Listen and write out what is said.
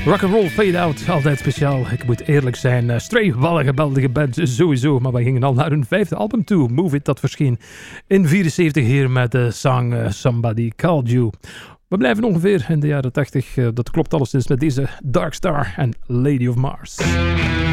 Rock'n'roll Fade Out, altijd speciaal. Ik moet eerlijk zijn, Stray, wel een geweldige band, sowieso. Maar we gingen al naar hun 5e album toe, Move It, dat verscheen in 74 hier met de song Somebody Called You. We blijven ongeveer in de jaren 80, dat klopt alleszins met deze Dark Star en Lady of Mars.